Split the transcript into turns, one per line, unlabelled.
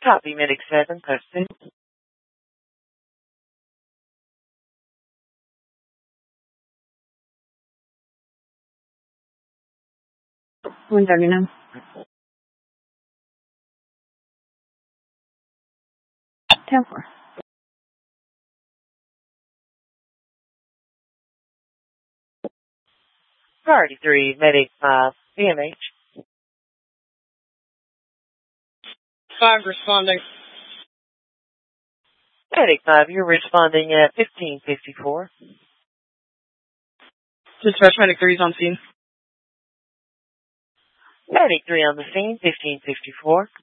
Copy, Medic 7, posted.
One 39. 10-4.
Priority 3, Medic 5, BMH.
5 responding.
Medic 5, you're responding at 1554.
Dispatch Medic 3 is on scene.
Medic 3 on the scene, 1554.